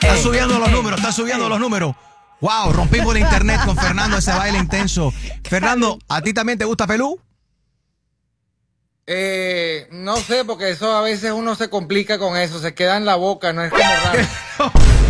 Está subiendo los números. Wow, rompimos el internet con Fernando, ese baile intenso. Fernando, ¿a ti también te gusta Pelú? No sé, porque eso a veces uno se complica con eso, se queda en la boca, no es como raro.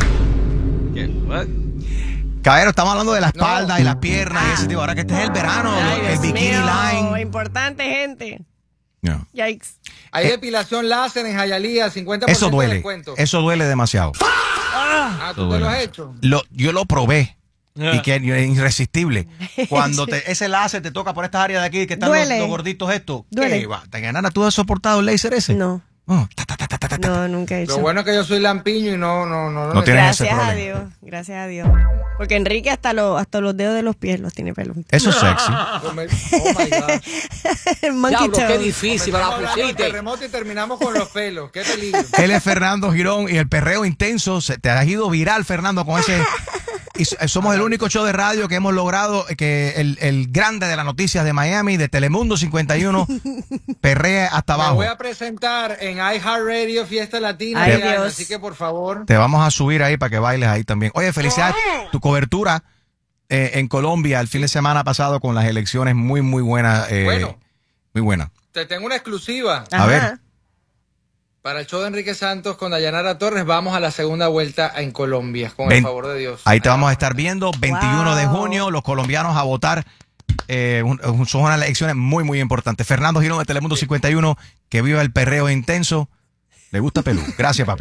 Caballero, estamos hablando de la espalda y las piernas y ese tipo. Ahora que este es el verano, el bikini line. Importante, gente. No. Yikes. Hay depilación láser en Hialeah, 50% Eso duele. de descuento. Eso duele demasiado. ¿Tú te lo has hecho? Yo lo probé. Y que es irresistible. Cuando ese láser te toca por estas áreas de aquí, que están los gorditos estos. Duele. ¿Qué va? ¿Tú has soportado el láser ese? No. Oh, No, nunca he hecho. Lo bueno es que yo soy lampiño y no tienes ese problema. Gracias a Dios. Porque Enrique hasta los dedos de los pies los tiene pelos. Eso es sexy. Oh my God. Monkey Diablo, qué toes. difícil me la Estamos hablando del pusiste. terremoto y terminamos con los pelos. Qué peligro. Él es Fernando Girón y el perreo intenso. Te has ido viral, Fernando, con ese. Y somos el único show de radio que hemos logrado que el grande de las noticias de Miami, de Telemundo 51, perree hasta abajo. Me voy a presentar en iHeartRadio Fiesta Latina. Ay, este año, Dios. así que por favor. Te vamos a subir ahí para que bailes ahí también. Oye, felicidades. Tu cobertura en Colombia el fin de semana pasado con las elecciones muy buena. Bueno. Muy buena. Te tengo una exclusiva. A ver. Para el show de Enrique Santos con Dayanara Torres, vamos a la segunda vuelta en Colombia, con el favor de Dios. Ahí te vamos a estar viendo, 21 de junio, los colombianos a votar. Son unas elecciones muy importantes. Fernando Girón de Telemundo 51, que viva el perreo intenso. Le gusta Pelú. Gracias, papi.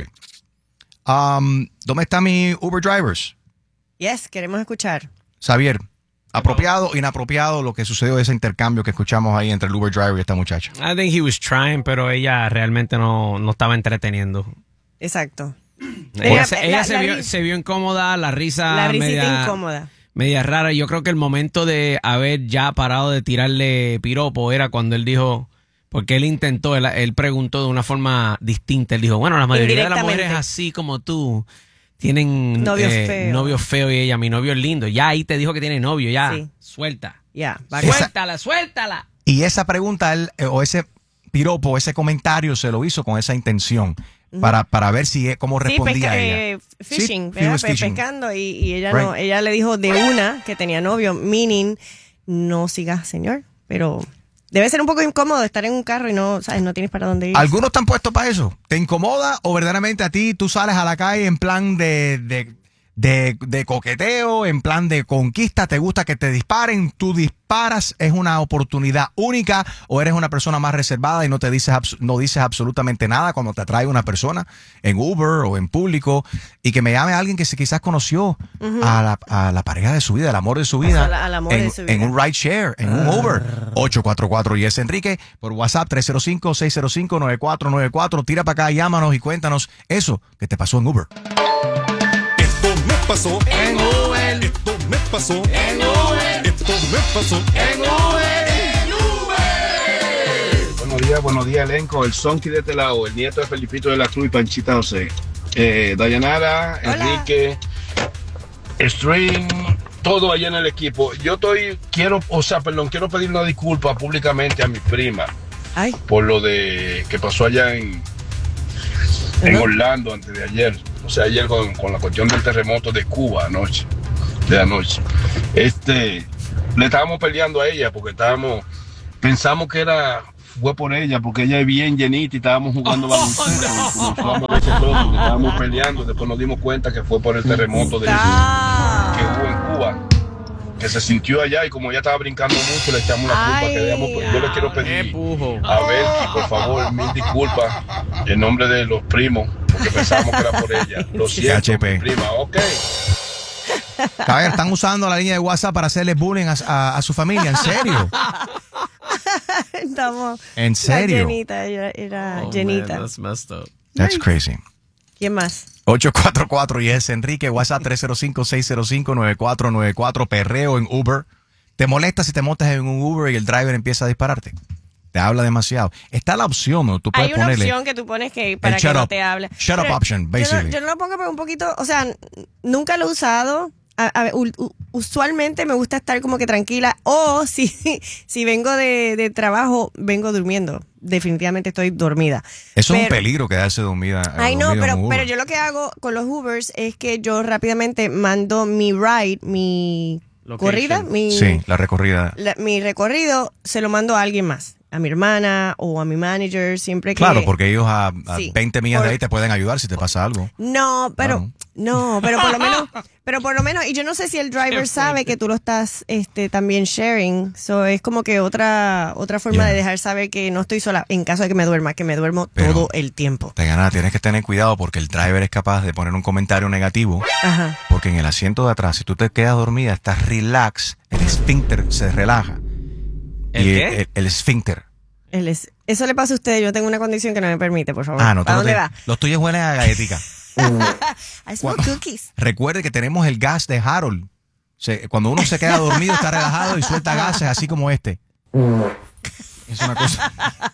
¿Dónde están mis Uber drivers? Yes, queremos escuchar. Xavier, ¿apropiado o inapropiado lo que sucedió de ese intercambio que escuchamos ahí entre el Uber driver y esta muchacha? I think he was trying, pero ella realmente no estaba entreteniendo. Exacto. Ella se vio incómoda, la risita incómoda. Media rara. Yo creo que el momento de haber ya parado de tirarle piropo era cuando él dijo, porque él preguntó de una forma distinta. Él dijo, bueno, la mayoría de las mujeres así como tú tienen novios feos y ella, mi novio es lindo. Ya ahí te dijo que tiene novio, ya, sí. Suelta. Ya, Suéltala. Y esa pregunta, o ese piropo, ese comentario se lo hizo con esa intención. Para ver cómo respondía ella. Fishing, fishing. pescando y ella ella le dijo de una que tenía novio, meaning no sigas, señor, pero debe ser un poco incómodo estar en un carro y no tienes para dónde ir. ¿Algunos están puestos para eso? ¿Te incomoda o verdaderamente a ti tú sales a la calle en plan de coqueteo, en plan de conquista, te gusta que te disparen, tú disparas, es una oportunidad única, o eres una persona más reservada y no dices absolutamente nada cuando te atrae una persona en Uber o en público, y que me llame alguien que quizás conoció a la pareja de su vida, el amor de su vida, en un ride share, en un Uber. 844 Yes Enrique, por WhatsApp 305-605-9494, tira para acá, llámanos y cuéntanos eso que te pasó en Uber. Pasó en Uber. Esto me pasó en Uber. Esto me pasó en Uber. Buenos días, elenco. El Sonky de este lado, el nieto de Felipito de la Cruz y Panchita José. Dayanara, hola. Enrique, String, todo allá en el equipo. Quiero pedir una disculpa públicamente a mi prima. Ay. Por lo de que pasó allá en Orlando antes de ayer. O sea, ayer con la cuestión del terremoto de Cuba anoche. Le estábamos peleando a ella porque pensamos que fue por ella, porque ella es bien llenita y estábamos jugando baloncesto. Estábamos peleando, después nos dimos cuenta que fue por el terremoto que hubo en Cuba, que se sintió allá, y como ella estaba brincando mucho, le echamos la culpa. Yo le quiero pedir a ver, por favor, mil disculpas en nombre de los primos, porque pensábamos que era por ella. Lo siento, mi prima, ok. A ver, están usando la línea de WhatsApp para hacerle bullying a su familia, ¿en serio? ¿En serio? Llenita, era llenita. Man, that's messed up. That's crazy. ¿Quién más? 844 Yes Enrique, WhatsApp 305-605-9494, perreo en Uber. ¿Te molesta si te montas en un Uber y el driver empieza a dispararte? Te habla demasiado. Está la opción, ¿no? Tú puedes hay una ponerle opción que tú pones para que no te hable. Shut up option, basically. Yo no lo pongo un poquito, o sea, nunca lo he usado. usualmente me gusta estar como que tranquila, o si vengo de trabajo, vengo durmiendo. Definitivamente estoy dormida. Eso es un peligro, quedarse dormida. Ay, no, pero yo lo que hago con los Ubers es que yo rápidamente mando mi ride, mi corrida, la recorrida. Mi recorrido se lo mando a alguien más, a mi hermana o a mi manager, siempre que... Claro, porque ellos a 20 millas de ahí te pueden ayudar si te pasa algo. Pero por lo menos, y yo no sé si el driver sabe que tú lo estás también sharing, so es como que otra forma de dejar saber que no estoy sola en caso de que me duermo pero todo el tiempo. Tienes que tener cuidado porque el driver es capaz de poner un comentario negativo. Ajá. Porque en el asiento de atrás, si tú te quedas dormida, estás relax, el esfínter se relaja. ¿El qué? El esfínter. Eso le pasa a usted, yo tengo una condición que no me permite, por favor. ¿A dónde va? Los tuyos huelen a galletica. I smoke cookies. Recuerde que tenemos el gas de Harold. Cuando uno se queda dormido, está relajado y suelta gases así como este. Es una cosa.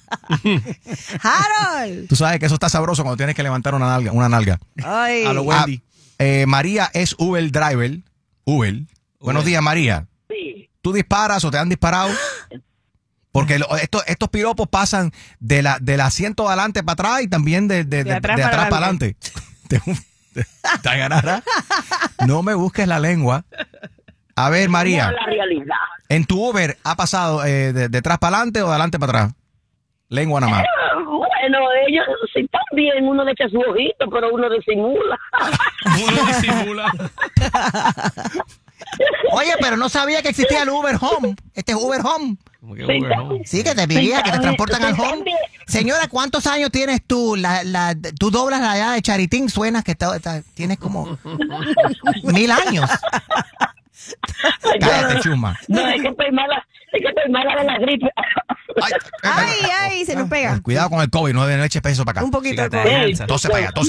Harold. Tú sabes que eso está sabroso cuando tienes que levantar una nalga. Ay. A lo Wendy. María es Uber driver. Uber. Buenos días, María. Sí. ¿Tú disparas o te han disparado? Porque estos piropos pasan del asiento de adelante para atrás y también de atrás para adelante. Dayanara, no me busques la lengua. A ver, María. No, la realidad. ¿En tu Uber ha pasado de atrás para adelante o de adelante para atrás? Lengua nada más. Bueno, ellos sí también, uno le echa su ojito, pero uno disimula. Oye, pero no sabía que existía el Uber Home. Este es Uber Home. ¿Cómo que Uber Home? Sí, que te vivía, que te transportan al home. Señora, ¿cuántos años tienes tú? Tú doblas la edad de Charitín, suenas que tienes como 1000 años. Cállate, chuma. No, es que estoy mala de la gripe. Ay, se nos pega. Cuidado con el COVID, no eches peso para acá. Un poquito. Tose para allá.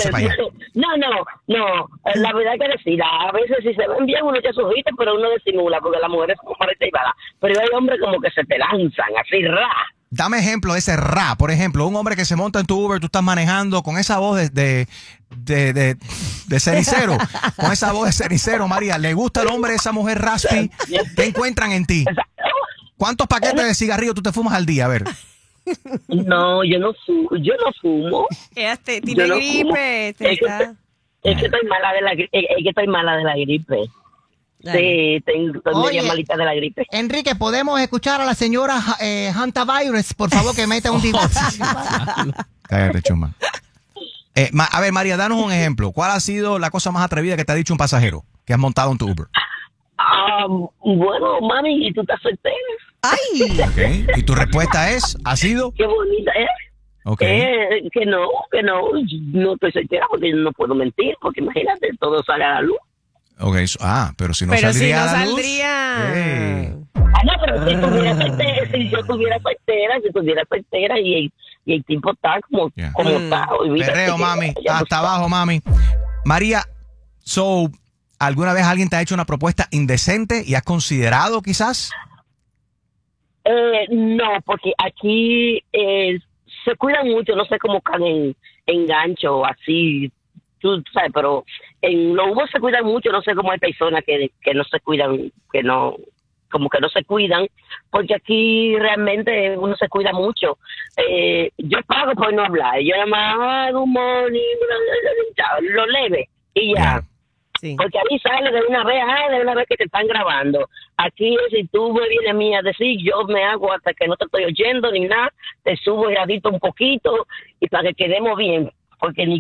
No, la verdad que decir, a veces si se ven bien uno echa sus ojitos, pero uno disimula, porque las mujeres son parejas y balas. Pero hay hombres como que se te lanzan, así, Dame ejemplo de ese por ejemplo, un hombre que se monta en tu Uber, tú estás manejando con esa voz de cenicero, con esa voz de cenicero, María, ¿le gusta el hombre, esa mujer raspy? ¿Qué encuentran en ti? ¿Cuántos paquetes de cigarrillo tú te fumas al día? A ver. No, yo no fumo. Tiene gripe. Es que estoy mala de la gripe. Sí, estoy media malita de la gripe. Enrique, ¿podemos escuchar a la señora Hantavirus? Por favor, que meta un divorcio. Cállate, chuma. A ver, María, danos un ejemplo. ¿Cuál ha sido la cosa más atrevida que te ha dicho un pasajero que has montado en tu Uber? Bueno, mami, ¿y tú estás soltera? ¡Ay! Okay. ¿Y tu respuesta ha sido? ¡Qué bonita es! Okay. Que no estoy soltera porque yo no puedo mentir, porque imagínate, todo sale a la luz. Okay. Pero si no saldría a la luz. No, pero si yo tuviera soltera y el tipo está como está. Perreo, mami, hasta abajo, mami. María, ¿alguna vez alguien te ha hecho una propuesta indecente y has considerado quizás? No, porque aquí se cuidan mucho, no sé cómo caen en gancho o así, tú sabes, pero en los Ubers se cuidan mucho, no sé cómo hay personas que no se cuidan, como que no se cuidan, porque aquí realmente uno se cuida mucho. Yo pago por no hablar, yo nada más good morning, lo leve y ya. Yeah. Sí. Porque a mí sale de una vez que te están grabando. Aquí, si tú me vienes a mí a decir, yo me hago hasta que no te estoy oyendo ni nada, te subo y adito un poquito y para que quedemos bien, porque ni